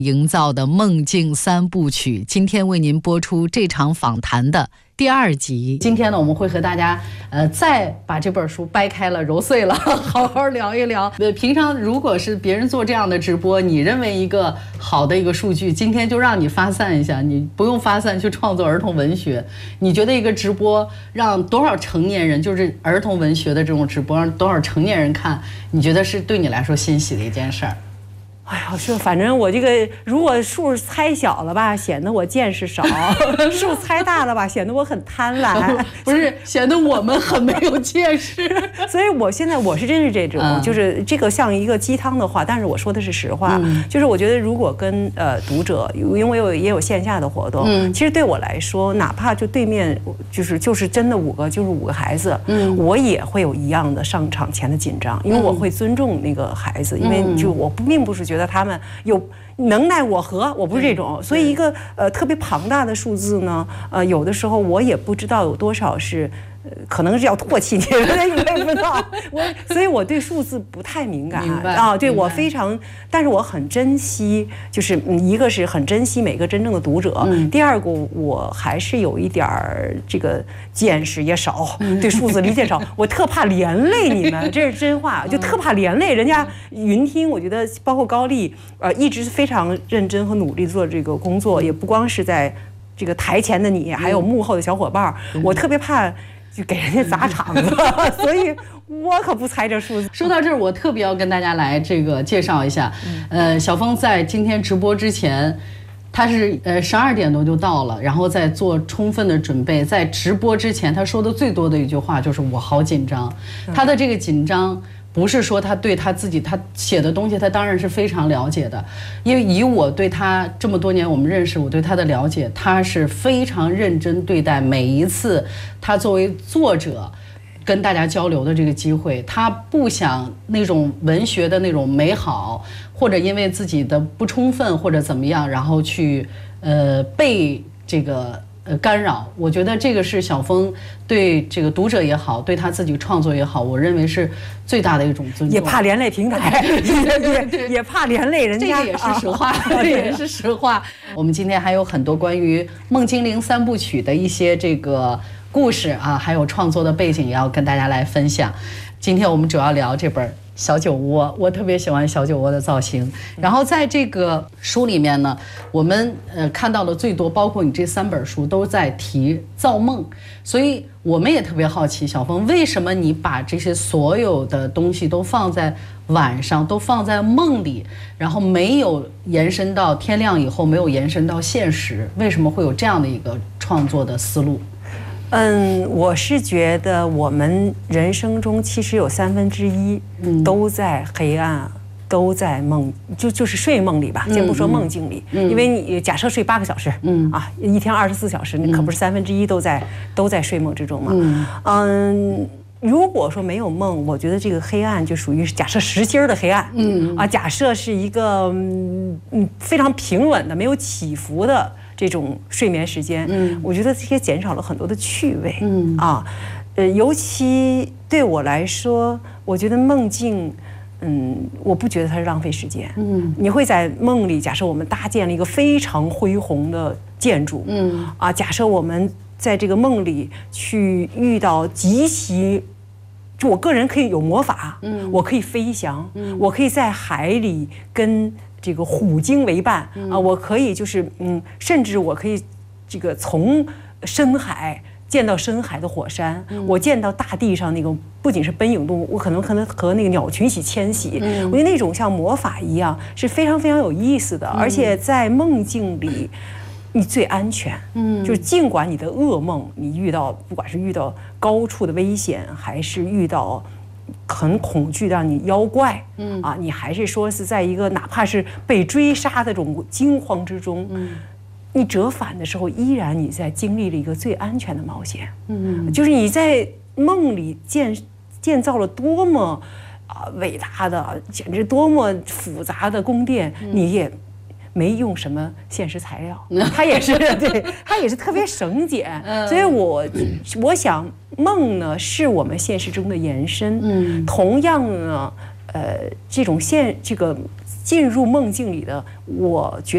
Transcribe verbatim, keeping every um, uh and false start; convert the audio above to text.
营造的梦境三部曲，今天为您播出这场访谈的第二集。今天呢，我们会和大家呃再把这本书掰开了揉碎了，好好聊一聊。呃，平常如果是别人做这样的直播，你认为一个好的一个数据，今天就让你发散一下，你不用发散去创作儿童文学。你觉得一个直播让多少成年人，就是儿童文学的这种直播，让多少成年人看，你觉得是对你来说欣喜的一件事儿？ 哎呀，说反正我这个如果数猜小了吧，显得我见识少；数猜大了吧，显得我很贪婪。 不是，显得我们很没有见识。 所以我现在我是真是这种，嗯、就是这个像一个鸡汤的话，但是我说的是实话。嗯、就是我觉得如果跟呃读者，因为我有也有线下的活动，嗯、其实对我来说，哪怕就对面就是就是真的五个就是五个孩子，嗯、我也会有一样的上场前的紧张，因为我会尊重那个孩子，因为就我并不是觉得他们有能耐我和，我不是这种，所以一个呃特别庞大的数字呢，呃有的时候我也不知道有多少是。呃，可能是要唾弃你，我也不知道。我，所以我对数字不太敏感啊。对我非常，但是我很珍惜，就是一个是很珍惜每个真正的读者，嗯、第二个我还是有一点儿这个见识也少，对数字理解少，我特怕连累你们，这是真话，就特怕连累人家。云听，我觉得包括高丽，呃，一直非常认真和努力做这个工作，也不光是在这个台前的你，还有幕后的小伙伴，嗯、我特别怕。就给人家砸场子，所以我可不猜这数字。 说到这儿，我特别要跟大家来这个介绍一下，呃，小峰在今天直播之前，他是呃十二点多就到了，然后在做充分的准备。在直播之前，他说的最多的一句话就是“我好紧张”。他的这个紧张。不是说他对他自己他写的东西他当然是非常了解的，因为以我对他这么多年我们认识，我对他的了解，他是非常认真对待每一次他作为作者跟大家交流的这个机会，他不想那种文学的那种美好，或者因为自己的不充分或者怎么样，然后去呃被这个呃干扰。我觉得这个是小峰对这个读者也好，对他自己创作也好，我认为是最大的一种尊重。 也怕连累平台，也也也怕连累人家， 这个也是实话，这也是实话。我们今天还有很多关于梦精灵三部曲的一些这个故事啊，还有创作的背景也要跟大家来分享。今天我们主要聊这本小酒窝，我特别喜欢小酒窝的造型。然后在这个书里面呢，我们呃看到的最多，包括你这三本书都在提造梦，所以我们也特别好奇，小峰为什么你把这些所有的东西都放在晚上，都放在梦里，然后没有延伸到天亮以后，没有延伸到现实，为什么会有这样的一个创作的思路？ 嗯，我是觉得我们人生中其实有三分之一都在黑暗，都在梦，就就是睡梦里吧，先不说梦境里，嗯、因为你假设睡八个小时，嗯啊，一天二十四小时，你可不是三分之一都在都在睡梦之中嘛？嗯，嗯如果说没有梦，我觉得这个黑暗就属于假设实心儿的黑暗，嗯啊，假设是一个嗯非常平稳的、没有起伏的。这种睡眠时间，嗯，我觉得这些减少了很多的趣味，嗯啊，呃，尤其对我来说，我觉得梦境，嗯，我不觉得它是浪费时间，嗯，你会在梦里，假设我们搭建了一个非常恢宏的建筑，嗯啊，假设我们在这个梦里去遇到极其，就我个人可以有魔法，嗯，我可以飞翔，嗯，我可以在海里跟。这个虎鲸为伴啊，我可以就是嗯，甚至我可以这个从深海见到深海的火山，嗯、我见到大地上那个不仅是奔涌动物，我可能可能和那个鸟群一起迁徙，嗯、我觉得那种像魔法一样是非常非常有意思的，嗯、而且在梦境里。你最安全，嗯，就是尽管你的噩梦，你遇到不管是遇到高处的危险，还是遇到。很恐惧，让你妖怪，嗯啊，你还是说是在一个哪怕是被追杀的这种惊慌之中，嗯，你折返的时候，依然你在经历了一个最安全的冒险，嗯，就是你在梦里建建造了多么啊伟大的，简直多么复杂的宫殿，嗯、你也。没用什么现实材料，它也是对，它也是特别省简，所以我我想梦呢是我们现实中的延伸，嗯，同样呢，呃，这种现这个进入梦境里的，我觉得。